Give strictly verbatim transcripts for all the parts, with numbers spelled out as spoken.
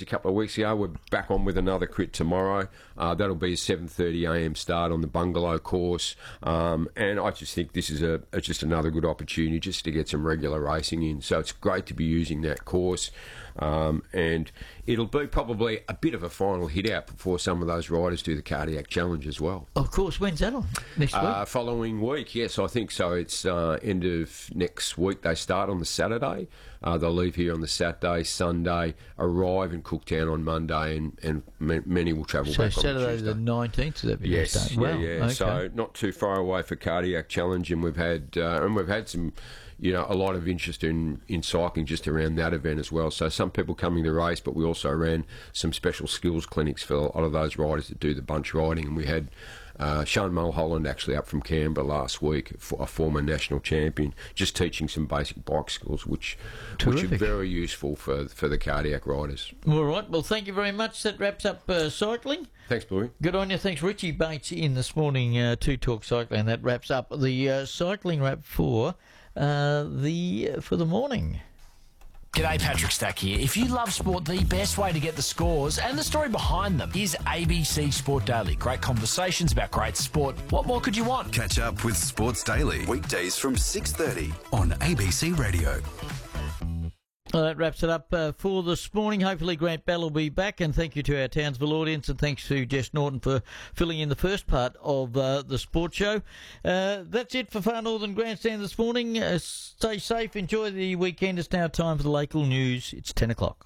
a couple of weeks ago. We're back on with another crit tomorrow. Uh, that'll be a seven thirty a m start on the Bungalow course. Um, and I just think this is a, a just another good opportunity just to get some regular racing in. So it's great to be using that course. Um, and it'll be probably a bit of a final hit out before some of those riders do the Cardiac Challenge as well. Of course, when's that on? Next week? Uh, following week, yes, I think so. It's uh, end of next week. They start on the Saturday. Uh, they'll leave here on the Saturday, Sunday, arrive in Cooktown on Monday, and, and many will travel so back on Saturday Tuesday. the nineteenth, so that'd be yes, next day. yeah, Wow. yeah. Okay. So not too far away for Cardiac Challenge, and we've had uh, and we've had some, you know, a lot of interest in, in cycling just around that event as well. So some people coming to race, but we also ran some special skills clinics for a lot of those riders that do the bunch riding, and we had uh, Sean Mulholland actually up from Canberra last week, a former national champion, just teaching some basic bike skills, which Terrific. which are very useful for for the cardiac riders. All right, well, thank you very much. That wraps up uh, cycling. Thanks, Bluey. Good on you. Thanks, Richie Bates, in this morning uh, to Talk Cycling. That wraps up the uh, cycling wrap for uh, the for the morning. G'day, Patrick Stack here. If you love sport, the best way to get the scores and the story behind them is A B C Sport Daily. Great conversations about great sport. What more could you want? Catch up with Sports Daily, weekdays from six thirty on A B C Radio. Well, that wraps it up uh, for this morning. Hopefully Grant Bell will be back, and thank you to our Townsville audience, and thanks to Jess Norton for filling in the first part of uh, the sports show. Uh, that's it for Far Northern Grandstand this morning. Uh, stay safe, enjoy the weekend. It's now time for the local news. It's ten o'clock.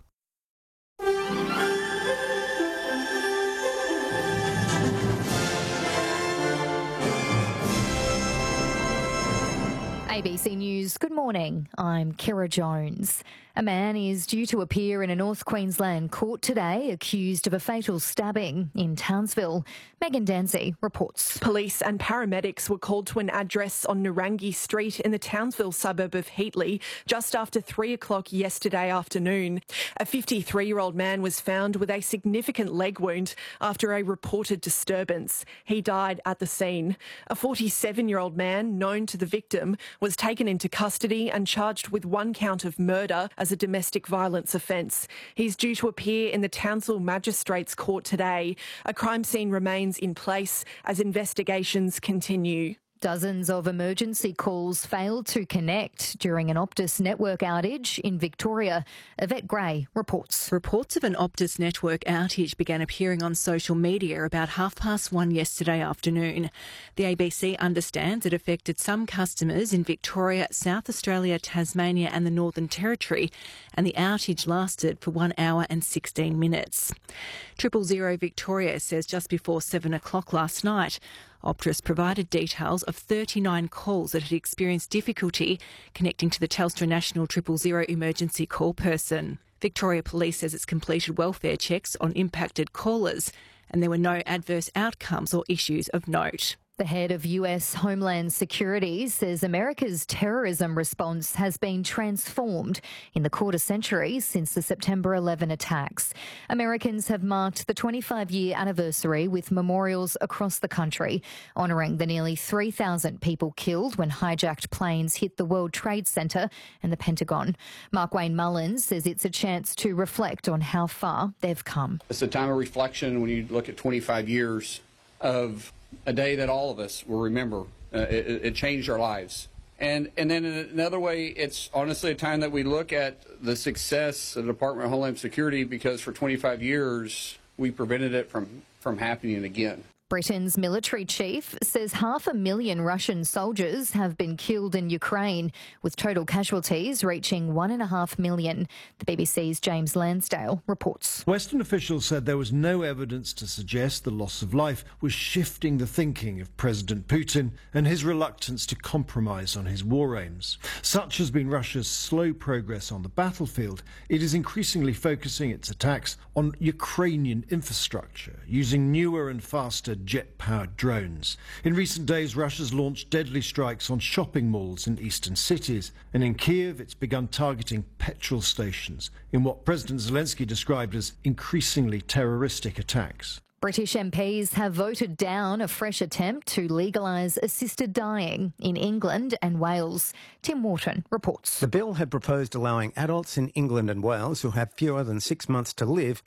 A B C News, good morning. I'm Kira Jones. A man is due to appear in a North Queensland court today accused of a fatal stabbing in Townsville. Megan Dancy reports. Police and paramedics were called to an address on Narangi Street in the Townsville suburb of Heatley just after three o'clock yesterday afternoon. A fifty-three-year-old man was found with a significant leg wound after a reported disturbance. He died at the scene. A forty-seven-year-old man known to the victim was taken into custody and charged with one count of murder as a domestic violence offence. He's due to appear in the Townsville Magistrates Court today. A crime scene remains in place as investigations continue. Dozens of emergency calls failed to connect during an Optus network outage in Victoria. Yvette Gray reports. Reports of an Optus network outage began appearing on social media about half past one yesterday afternoon. The A B C understands it affected some customers in Victoria, South Australia, Tasmania and the Northern Territory, and the outage lasted for one hour and sixteen minutes. Triple Zero Victoria says just before seven o'clock last night, Optus provided details of thirty-nine calls that had experienced difficulty connecting to the Telstra National Triple Zero emergency call person. Victoria Police says it's completed welfare checks on impacted callers, and there were no adverse outcomes or issues of note. The head of U S Homeland Security says America's terrorism response has been transformed in the quarter century since the September eleventh attacks. Americans have marked the twenty-five-year anniversary with memorials across the country, honouring the nearly three thousand people killed when hijacked planes hit the World Trade Center and the Pentagon. Mark Wayne Mullins says it's a chance to reflect on how far they've come. It's a time of reflection when you look at twenty-five years of a day that all of us will remember. Uh, it, it changed our lives. And and then in another way, it's honestly a time that we look at the success of the Department of Homeland Security, because for twenty-five years, we prevented it from, from happening again. Britain's military chief says half a million Russian soldiers have been killed in Ukraine, with total casualties reaching one and a half million. The B B C's James Lansdale reports. Western officials said there was no evidence to suggest the loss of life was shifting the thinking of President Putin and his reluctance to compromise on his war aims. Such has been Russia's slow progress on the battlefield. It is increasingly focusing its attacks on Ukrainian infrastructure, using newer and faster jet-powered drones. In recent days, Russia's launched deadly strikes on shopping malls in eastern cities, and in Kiev it's begun targeting petrol stations in what President Zelensky described as increasingly terroristic attacks. British M Ps have voted down a fresh attempt to legalise assisted dying in England and Wales. Tim Wharton reports. The bill had proposed allowing adults in England and Wales who have fewer than six months to live